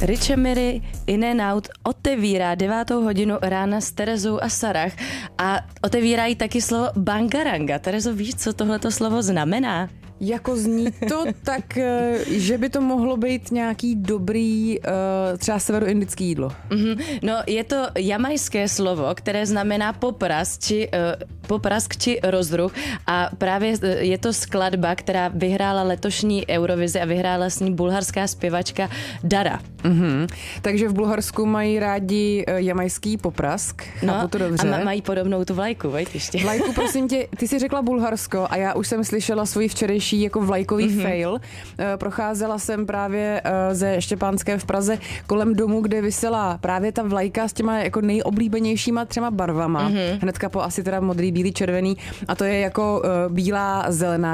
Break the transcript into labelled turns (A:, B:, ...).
A: Richemiri In-N-Out otevírá 9. hodinu rána s Terezou a Sarah a otevírají taky slovo Bangaranga. Terezo, víš, co tohleto slovo znamená?
B: Jako zní to tak, že by to mohlo být nějaký dobrý třeba severoindický jídlo.
A: No, je to jamajské slovo, které znamená poprask či rozruch a právě je to skladba, která vyhrála letošní Eurovizi a vyhrála s ní bulharská zpěvačka Dara.
B: Takže v Bulharsku mají rádi jamajský poprask, chápu to dobře.
A: A mají podobnou tu vlajku, ještě.
B: Vlajku, prosím tě, ty jsi řekla Bulharsko a já už jsem slyšela svůj včerejší jako vlajkový fail. Procházela jsem právě ze Štěpánské v Praze kolem domu, kde visela právě ta vlajka s těma jako nejoblíbenějšíma 3 barvama. Hnedka po asi teda modrý, bílý, červený a to je jako bílá, zelená.